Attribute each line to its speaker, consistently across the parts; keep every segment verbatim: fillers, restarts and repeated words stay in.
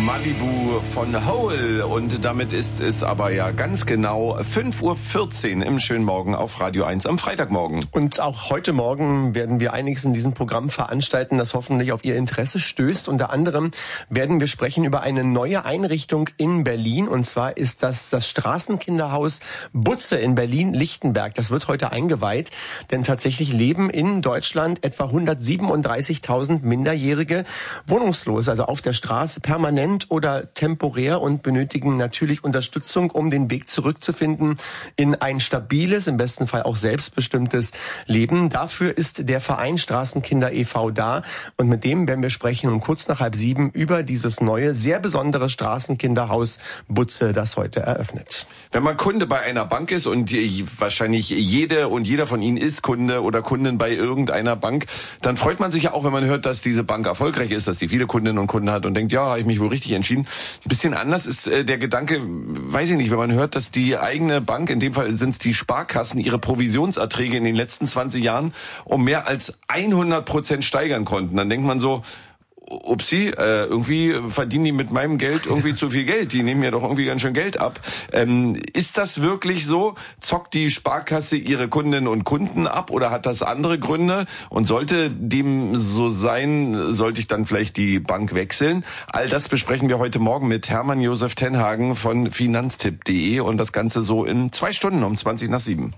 Speaker 1: Malibu von Hole. Und damit ist es aber ja ganz genau fünf Uhr vierzehn im schönen Morgen auf Radio eins am Freitagmorgen.
Speaker 2: Und auch heute Morgen werden wir einiges in diesem Programm veranstalten, das hoffentlich auf Ihr Interesse stößt. Unter anderem werden wir sprechen über eine neue Einrichtung in Berlin. Und zwar ist das das Straßenkinderhaus Butze in Berlin-Lichtenberg. Das wird heute eingeweiht, denn tatsächlich leben in Deutschland etwa hundertsiebenunddreißigtausend Minderjährige wohnungslos, also auf der Straße permanent oder temporär und benötigen natürlich Unterstützung, um den Weg zurückzufinden in ein stabiles, im besten Fall auch selbstbestimmtes Leben. Dafür ist der Verein Straßenkinder e V da und mit dem werden wir sprechen um kurz nach halb sieben über dieses neue, sehr besondere Straßenkinderhaus Butze, das heute eröffnet.
Speaker 1: Wenn man Kunde bei einer Bank ist und wahrscheinlich jede und jeder von Ihnen ist Kunde oder Kundin bei irgendeiner Bank, dann freut man sich ja auch, wenn man hört, dass diese Bank erfolgreich ist, dass sie viele Kundinnen und Kunden hat und denkt, ja, habe ich mich wohl richtig entschieden. Ein bisschen anders ist äh, der Gedanke, weiß ich nicht, wenn man hört, dass die eigene Bank, in dem Fall sind es die Sparkassen, ihre Provisionserträge in den letzten zwanzig Jahren um mehr als hundert Prozent steigern konnten. Dann denkt man so, upsi, äh, irgendwie verdienen die mit meinem Geld irgendwie zu viel Geld. Die nehmen mir doch irgendwie ganz schön Geld ab. Ähm, ist das wirklich so? Zockt die Sparkasse ihre Kundinnen und Kunden ab oder hat das andere Gründe? Und sollte dem so sein, sollte ich dann vielleicht die Bank wechseln? All das besprechen wir heute Morgen mit Hermann Josef Tenhagen von finanztipp punkt de und das Ganze so in zwei Stunden um zwanzig nach sieben.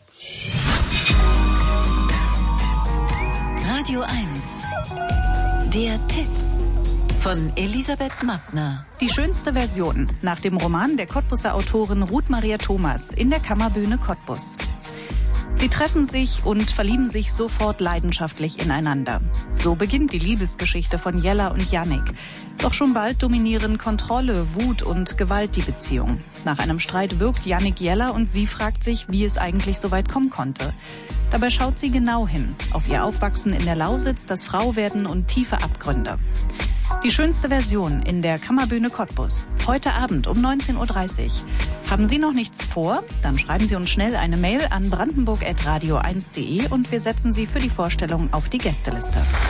Speaker 3: Radio eins. Der Tipp. Von Elisabeth Mattner.
Speaker 4: Die schönste Version nach dem Roman der Cottbuser Autorin Ruth Maria Thomas in der Kammerbühne Cottbus. Sie treffen sich und verlieben sich sofort leidenschaftlich ineinander. So beginnt die Liebesgeschichte von Jella und Jannik. Doch schon bald dominieren Kontrolle, Wut und Gewalt die Beziehung. Nach einem Streit wirkt Jannik Jella und sie fragt sich, wie es eigentlich so weit kommen konnte. Dabei schaut sie genau hin, auf ihr Aufwachsen in der Lausitz, das Frauwerden und tiefe Abgründe. Die schönste Version in der Kammerbühne Cottbus. Heute Abend um neunzehn Uhr dreißig. Haben Sie noch nichts vor? Dann schreiben Sie uns schnell eine Mail an brandenburg at radio eins punkt de und wir setzen Sie für die Vorstellung auf die Gästeliste.